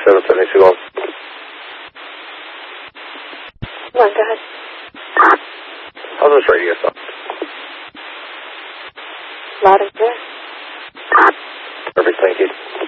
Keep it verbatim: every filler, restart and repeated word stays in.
seven seventy-two on. Come on, go ahead. How's this radio sound? Loud and clear. Perfect, thank you.